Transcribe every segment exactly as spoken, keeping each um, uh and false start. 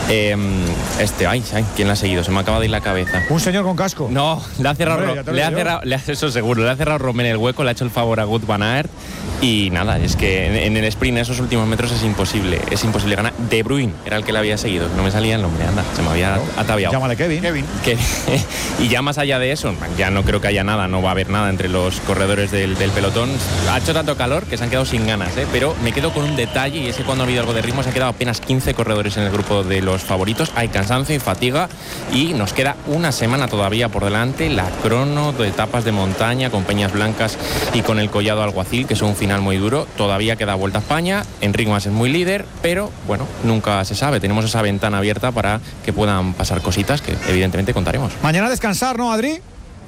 Eh, este, ay, ay, ¿quién la ha seguido? Se me acaba de ir la cabeza. Un señor con casco. No, le ha cerrado, Hombre, le ha cerrado le ha, eso seguro, le ha cerrado Romain el hueco, le ha hecho el favor a Wout van Aert y nada, es que en, en el sprint esos últimos metros es imposible, es imposible ganar. De Bruyne era el que le había seguido, no me salía el nombre, anda, se me había no, ataviado. Llámale Kevin. Kevin. Que, y ya más allá de eso, ya no creo que haya nada, no va a haber nada entre los corredores del, del pelotón. Ha hecho tanto calor que se han quedado sin ganas, ¿eh? Pero me quedo con un detalle y es que cuando ha habido algo de ritmo se han quedado apenas quince corredores en el grupo de los favoritos. Hay cansancio y fatiga y nos queda una semana todavía por delante, la crono de etapas de montaña con Peñas Blancas y con el Collado Alguacil, que es un final muy duro. Todavía queda Vuelta a España, Enric Mas es muy líder, pero bueno, nunca se sabe, tenemos esa ventana abierta para que puedan pasar cositas que evidentemente contaremos. Mañana descansar, ¿no, Adri?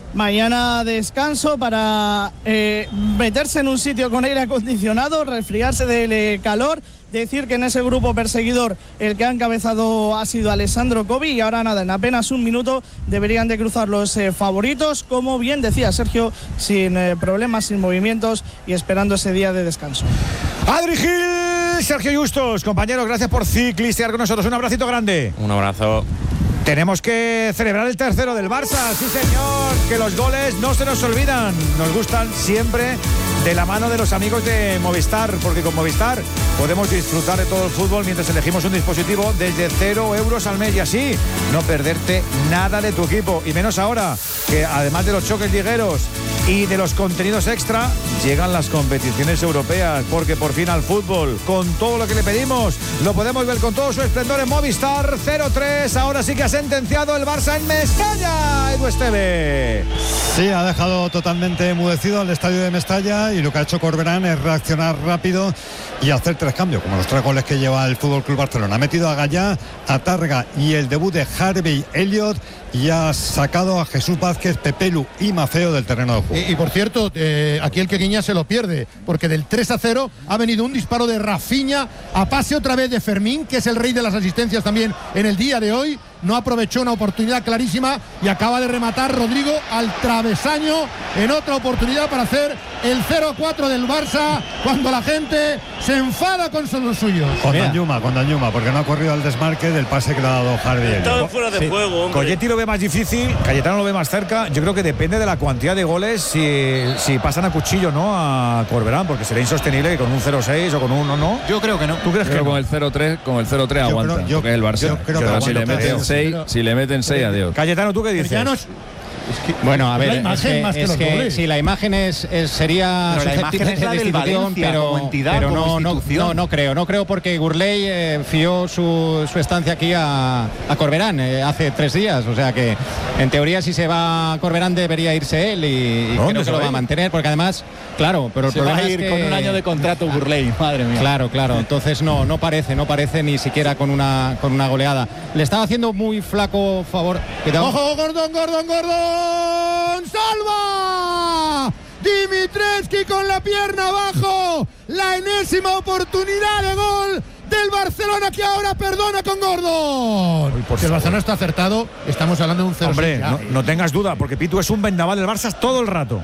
Mañana descanso para eh, meterse en un sitio con aire acondicionado, resfriarse del eh, calor. Decir que en ese grupo perseguidor el que ha encabezado ha sido Alessandro Covi y ahora nada, en apenas un minuto deberían de cruzar los eh, favoritos, como bien decía Sergio, sin eh, problemas, sin movimientos y esperando ese día de descanso. Adri Gil, Sergio Justos, compañeros, gracias por ciclistear con nosotros, un abracito grande. Un abrazo. Tenemos que celebrar el tercero del Barça, sí señor, que los goles no se nos olvidan, nos gustan siempre de la mano de los amigos de Movistar, porque con Movistar podemos disfrutar de todo el fútbol mientras elegimos un dispositivo desde cero euros al mes y así no perderte nada de tu equipo, y menos ahora que además de los choques ligueros y de los contenidos extra llegan las competiciones europeas, porque por fin al fútbol, con todo lo que le pedimos, lo podemos ver con todo su esplendor en Movistar. Cero tres, ahora sí que ha sentenciado el Barça en Mestalla, Edu Esteve. Sí, ha dejado totalmente enmudecido al estadio de Mestalla y lo que ha hecho Corberán es reaccionar rápido y hacer tres cambios, como los tres goles que lleva el Fútbol Club Barcelona. Ha metido a Gallá, a Targa y el debut de Harvey Elliott y ha sacado a Jesús Vázquez, Pepelu y Mafeo del terreno de juego. Y, y por cierto, eh, aquí el que guiña se lo pierde, porque del tres a cero ha venido un disparo de Rafinha a pase otra vez de Fermín, que es el rey de las asistencias también en el día de hoy. No aprovechó una oportunidad clarísima y acaba de rematar Rodrigo al travesaño en otra oportunidad para hacer el cero a cuatro del Barça cuando la gente se enfada con los suyos. Con Danjuma, con Danjuma, porque no ha corrido al desmarque del pase que le ha dado Harvey. Estaba fuera de sí. juego, hombre. Colletti lo ve más difícil, Cayetano lo ve más cerca. Yo creo que depende de la cantidad de goles si, si pasan a cuchillo, ¿no? A Corberán, porque sería insostenible que con un cero seis o con un uno, ¿no. Yo creo que no. ¿Tú crees creo que no? Con el cero tres, con el cero tres aguanta, creo, yo, porque es el Barça. Yo creo pero que si le meten seis, si le meten seis, adiós. Cayetano, ¿tú qué dices? Es que bueno, a ver, la imagen es que, más que es los que goles. si la imagen es, es sería pero la imagen es la del Valencia, pero, como entidad, pero como no, no, institución. no, no creo, no creo porque Gurley eh, fió su, su estancia aquí a, a Corberán eh, hace tres días, o sea que en teoría si se va Corberán debería irse él y, y creo que lo va a mantener, porque además, claro, pero el se problema va a ir es que con un año de contrato Gurley, madre mía. Claro, claro, entonces no, no parece, no parece ni siquiera con una con una goleada. Le estaba haciendo muy flaco favor. Cuidado. ¡Ojo, Gordon, Gordon, Gordon! ¡Salva! Dimitrescu con la pierna abajo. La enésima oportunidad de gol del Barcelona, que ahora perdona con Gordon. Uy, si el Barcelona está acertado, estamos hablando de un cero seis. Hombre, no, no tengas duda, porque Pitu es un vendaval del Barça todo el rato.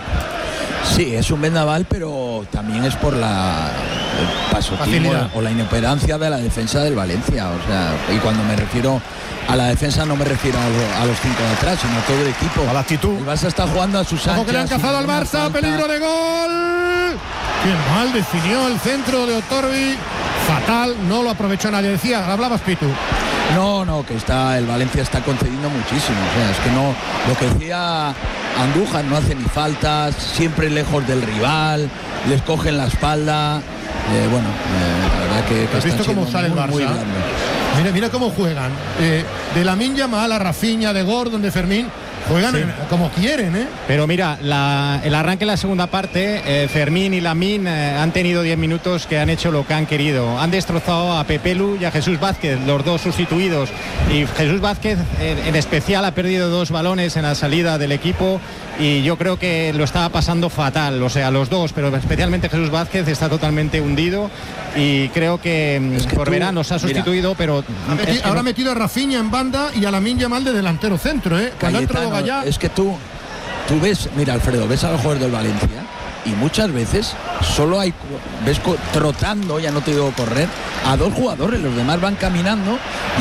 Sí, es un vendaval, pero también es por la el pasotismo o la inoperancia de la defensa del Valencia. O sea, y cuando me refiero a la defensa no me refiero a, lo, a los cinco de atrás, sino a todo el equipo. A la actitud. El Barça está jugando a sus anchas. Ojo que le han cazado al Barça, falta. Peligro de gol. Qué mal definió el centro de Otorbi. Fatal, no lo aprovechó nadie. Decía, hablabas, Pitu. No, no, que está el Valencia está concediendo muchísimo. O sea, es que no, lo que decía Andújar, no hace ni faltas, siempre lejos del rival, les cogen la espalda. Eh, bueno, eh, la verdad que, que ¿has visto cómo sale el Barça? Mira, mira cómo juegan. Eh, de Lamine Yamal a Rafinha, de Gordon, de Fermín. Juegan sí. en, como quieren, ¿eh? Pero mira, la, el arranque en la segunda parte, eh, Fermín y Lamine eh, han tenido diez minutos que han hecho lo que han querido. Han destrozado a Pepelu y a Jesús Vázquez, los dos sustituidos. Y Jesús Vázquez, eh, en especial, ha perdido dos balones en la salida del equipo. Y yo creo que lo estaba pasando fatal, o sea, los dos, pero especialmente Jesús Vázquez está totalmente hundido. Y creo que, es que Corberán los ha sustituido, mira, pero... Ha meti, es que ahora ha no... metido a Rafinha en banda y a Lamine Yamal de delantero centro, ¿eh? Cuando ha entrado Gallá... Es que tú, tú ves, mira, Alfredo, ves a los jugadores del Valencia y muchas veces solo hay, ves trotando, ya no te digo correr, a dos jugadores, los demás van caminando.